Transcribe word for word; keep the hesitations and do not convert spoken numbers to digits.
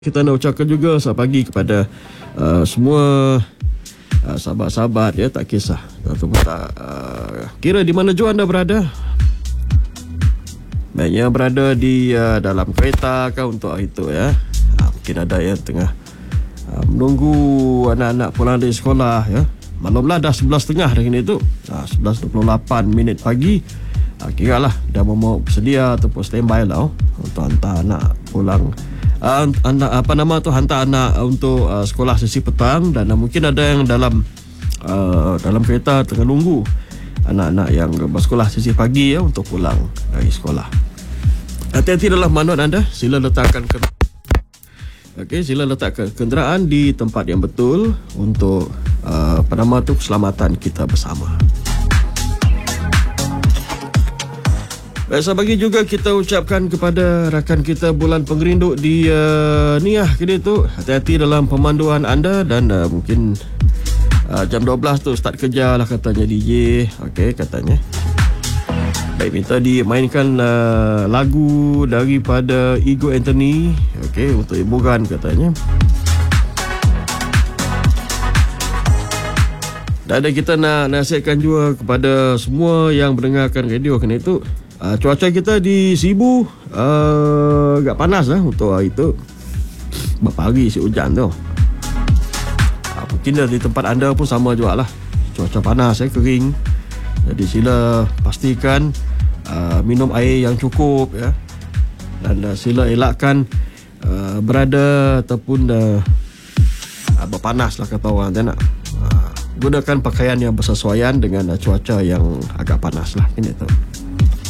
Kita nak ucapkan juga selamat pagi kepada uh, semua uh, sahabat-sahabat ya, tak kisah ataupun tak uh, kira di mana jua anda berada. Banyak berada di uh, dalam kereta ke untuk itu ya. Uh, mungkin ada yang tengah uh, menunggu anak-anak pulang dari sekolah ya. Maklumlah dah sebelas tiga puluh hari ini tu. Uh, sebelas dua puluh lapan minit pagi. Uh, kira lah dah mau bersedia ataupun standby lah oh, untuk hantar anak pulang. Uh, anak apa nama tu hantar anak untuk uh, sekolah sesi petang, dan uh, mungkin ada yang dalam uh, dalam kereta tengah nunggu anak-anak yang bersekolah sesi pagi ya untuk pulang dari sekolah. Hati-hati dalam manut anda. Sila letakkan ke Okey, sila letakkan kenderaan di tempat yang betul untuk uh, apa nama tu keselamatan kita bersama. Baik, bagi juga kita ucapkan kepada rakan kita Bulan Pengerinduk di uh, Niah kini tu, hati-hati dalam pemanduan anda, dan uh, mungkin uh, jam dua belas tu start kerja lah katanya D J. Okey, katanya baik, minta dimainkan uh, lagu daripada Ego Anthony, okey, untuk hiburan katanya. Dan kita nak nasihatkan juga kepada semua yang mendengarkan radio kena itu, Uh, cuaca kita di Sibu uh, agak panas lah untuk hari itu. Beberapa hari si hujan tu. Uh, mungkin di tempat anda pun sama juga lah. Cuaca panas, eh, kering. Jadi sila pastikan uh, minum air yang cukup ya. Dan uh, sila elakkan uh, berada ataupun uh, uh, berpanas lah kata orang. Dan, uh, gunakan pakaian yang bersesuaian dengan uh, cuaca yang agak panas lah. Ini tu.